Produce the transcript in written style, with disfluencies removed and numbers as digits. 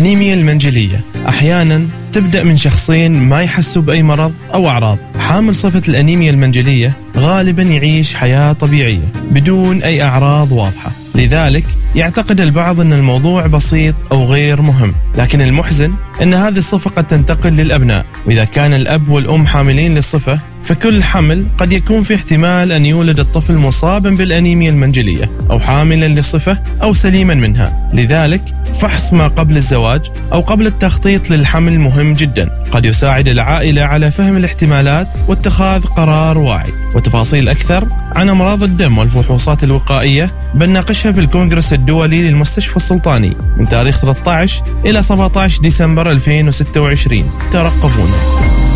الأنيميا المنجلية أحيانا تبدأ من شخصين ما يحسوا بأي مرض أو أعراض. حامل صفة الأنيميا المنجلية غالبا يعيش حياة طبيعية بدون أي أعراض واضحة، لذلك يعتقد البعض أن الموضوع بسيط أو غير مهم. لكن المحزن أن هذه الصفة قد تنتقل للأبناء، وإذا كان الأب والأم حاملين للصفة فكل حمل قد يكون في احتمال أن يولد الطفل مصابا بالأنيميا المنجلية أو حاملا للصفة أو سليما منها. لذلك فحص ما قبل الزواج أو قبل التخطيط للحمل مهم جدا، قد يساعد العائلة على فهم الاحتمالات واتخاذ قرار واعي. وتفاصيل أكثر عن أمراض الدم والفحوصات الوقائية بنناقشها في الكونغرس الدولي للمستشفى السلطاني من تاريخ 13 إلى 17 ديسمبر 2026. ترقبونا.